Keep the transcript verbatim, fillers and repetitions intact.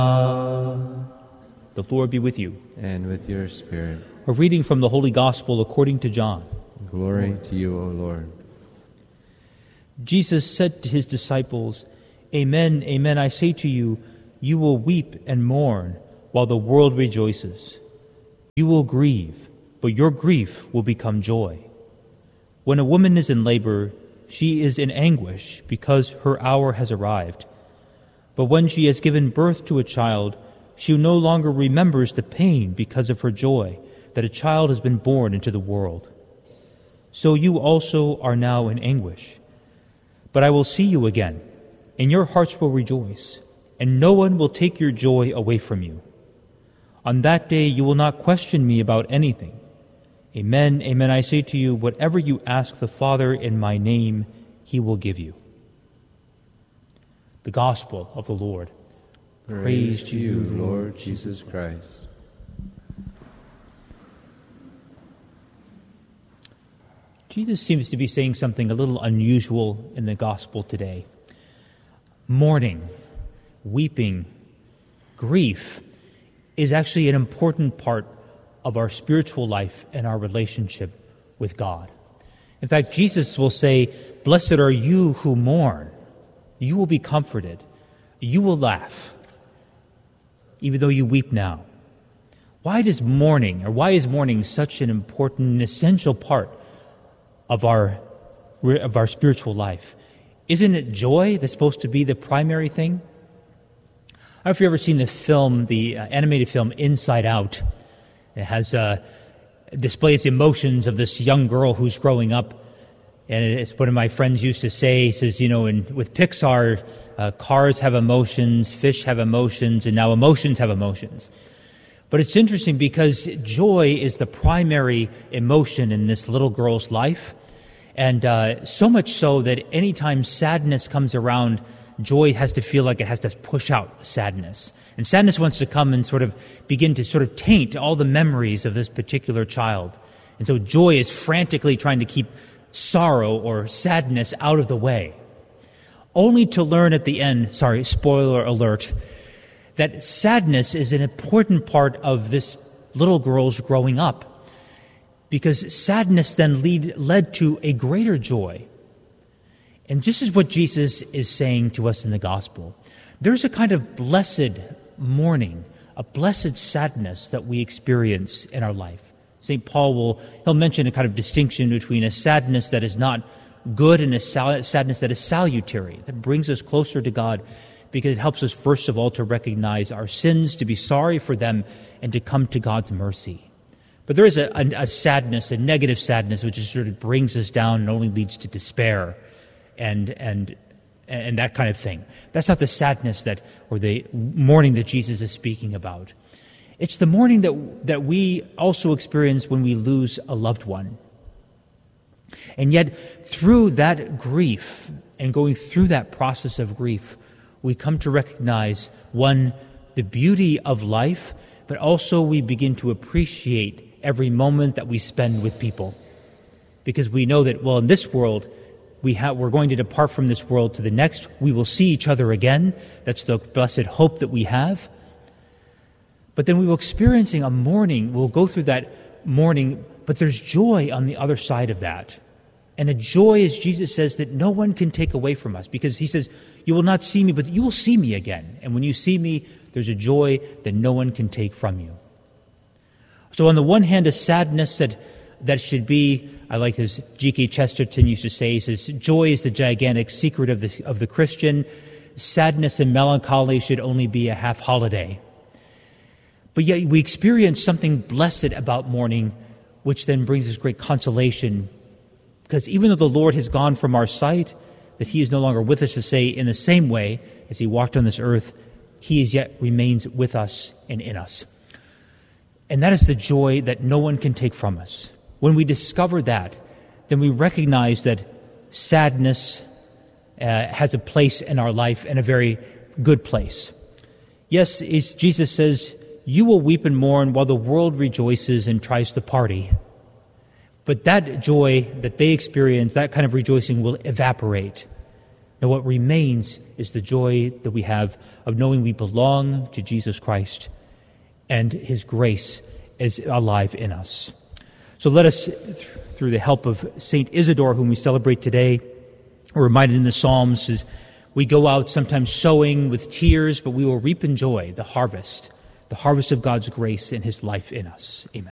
The Lord be with you. And with your spirit. A reading from the Holy Gospel according to John. Glory to you, O Lord. Jesus said to his disciples, "Amen, amen, I say to you, you will weep and mourn while the world rejoices. You will grieve, but your grief will become joy. When a woman is in labor, she is in anguish because her hour has arrived. But when she has given birth to a child, she no longer remembers the pain because of her joy that a child has been born into the world. So you also are now in anguish. But I will see you again, and your hearts will rejoice, and no one will take your joy away from you. On that day you will not question me about anything. Amen, amen, I say to you, whatever you ask the Father in my name, he will give you." The Gospel of the Lord. Praise, Praise to you, Lord Jesus Christ. Jesus seems to be saying something a little unusual in the Gospel today. Mourning, weeping, grief is actually an important part of our spiritual life and our relationship with God. In fact, Jesus will say, "Blessed are you who mourn. You will be comforted. You will laugh, even though you weep now." Why does mourning, or why is mourning such an important and essential part of our of our spiritual life? Isn't it joy that's supposed to be the primary thing? I don't know if you've ever seen the film, the uh, animated film Inside Out. It has uh, displays the emotions of this young girl who's growing up. And it's what one of my friends used to say. He says, you know, in, with Pixar, uh, cars have emotions, fish have emotions, and now emotions have emotions. But it's interesting because joy is the primary emotion in this little girl's life. And uh, so much so that anytime sadness comes around, joy has to feel like it has to push out sadness. And sadness wants to come and sort of begin to sort of taint all the memories of this particular child. And so joy is frantically trying to keep sorrow or sadness out of the way, only to learn at the end, sorry, spoiler alert, that sadness is an important part of this little girl's growing up, because sadness then lead, led to a greater joy. And this is what Jesus is saying to us in the gospel. There's a kind of blessed mourning, a blessed sadness that we experience in our life. Saint Paul will, he'll mention a kind of distinction between a sadness that is not good and a sal- sadness that is salutary, that brings us closer to God, because it helps us, first of all, to recognize our sins, to be sorry for them, and to come to God's mercy. But there is a, a, a sadness, a negative sadness, which just sort of brings us down and only leads to despair and and and that kind of thing. That's not the sadness that, or the mourning that Jesus is speaking about. It's the mourning that, that we also experience when we lose a loved one. And yet, through that grief and going through that process of grief, we come to recognize, one, the beauty of life, but also we begin to appreciate every moment that we spend with people. Because we know that, well, in this world, we have, we're going to depart from this world to the next. We will see each other again. That's the blessed hope that we have. But then we will experiencing a mourning. We'll go through that mourning, but there's joy on the other side of that. And a joy, as Jesus says, that no one can take away from us. Because he says, you will not see me, but you will see me again. And when you see me, there's a joy that no one can take from you. So on the one hand, a sadness that, that should be, I like as G K Chesterton used to say, he says, joy is the gigantic secret of the, of the Christian. Sadness and melancholy should only be a half holiday. But yet we experience something blessed about mourning, which then brings us great consolation. Because even though the Lord has gone from our sight, that he is no longer with us, to say, in the same way as he walked on this earth, he is yet remains with us and in us. And that is the joy that no one can take from us. When we discover that, then we recognize that sadness uh, has a place in our life, and a very good place. Yes, as Jesus says, you will weep and mourn while the world rejoices and tries to party. But that joy that they experience, that kind of rejoicing, will evaporate Now what remains is the joy that we have of knowing we belong to Jesus Christ and his grace is alive in us. So let us, through the help of Saint Isidore, whom we celebrate today, we're reminded in the Psalms, as we go out sometimes sowing with tears, but we will reap in joy the harvest, the harvest of God's grace and his life in us. Amen.